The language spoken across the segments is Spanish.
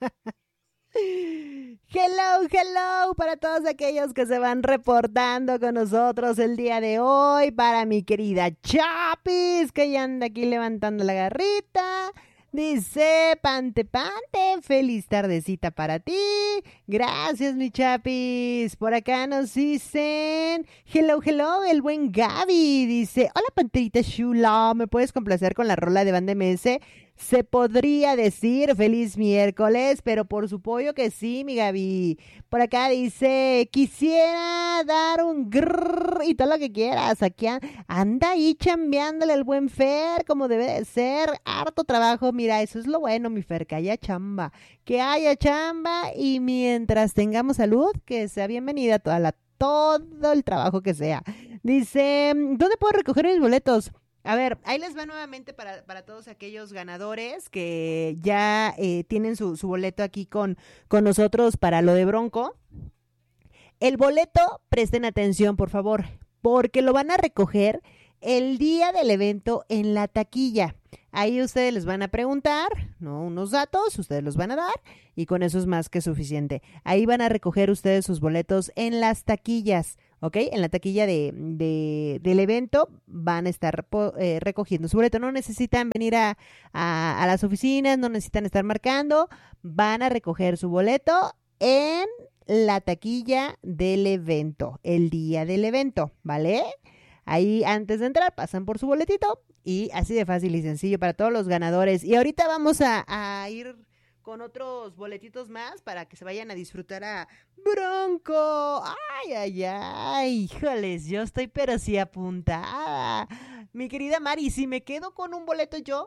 Hello, hello para todos aquellos que se van reportando con nosotros el día de hoy. Para mi querida Chapis, que ya anda aquí levantando la garrita. Dice, pante, pante, feliz tardecita para ti. Gracias, mi Chapis. Por acá nos dicen, hello, hello, el buen Gaby. Dice, hola, panterita chula, ¿me puedes complacer con la rola de Banda MS? Se podría decir feliz miércoles, pero por su pollo que sí, mi Gaby. Por acá dice, quisiera dar un grrr y todo lo que quieras. Aquí anda ahí chambeándole el buen Fer, como debe de ser. Harto trabajo, mira, eso es lo bueno, mi Fer, que haya chamba. Que haya chamba y mientras tengamos salud, que sea bienvenida todo el trabajo que sea. Dice, ¿dónde puedo recoger mis boletos? A ver, ahí les va nuevamente para todos aquellos ganadores que ya tienen su boleto aquí con nosotros para lo de Bronco. El boleto, presten atención, por favor, porque lo van a recoger el día del evento en la taquilla. Ahí ustedes les van a preguntar, ¿no? Unos datos, ustedes los van a dar y con eso es más que suficiente. Ahí van a recoger ustedes sus boletos en las taquillas, ¿ok? En la taquilla del evento van a estar recogiendo su boleto. No necesitan venir a las oficinas, no necesitan estar marcando. Van a recoger su boleto en la taquilla del evento, el día del evento, ¿vale? Ahí antes de entrar pasan por su boletito y así de fácil y sencillo para todos los ganadores. Y ahorita vamos a ir con otros boletitos más para que se vayan a disfrutar a Bronco. Ay, ay, ay, híjoles, yo estoy pero sí apuntada. Mi querida Mari, si me quedo con un boleto yo,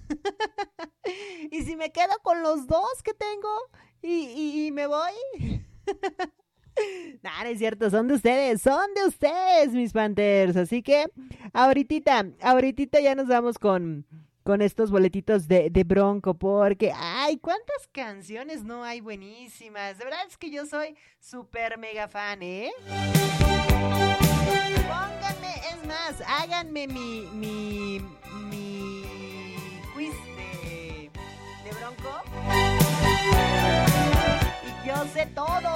y si me quedo con los dos que tengo y me voy... No es cierto, son de ustedes, mis Panthers. Así que ahorita ya nos vamos con estos boletitos de Bronco, porque, ay, cuántas canciones no hay buenísimas. De verdad es que yo soy súper mega fan, ¿eh? Pónganme, es más, háganme mi quiz de Bronco. Y yo sé todo.